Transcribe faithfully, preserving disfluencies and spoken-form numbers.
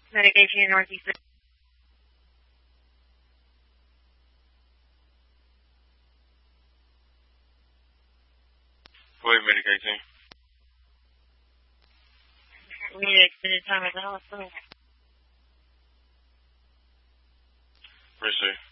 medication in Northeast. What medication? We need extended time at the hospital. Appreciate it.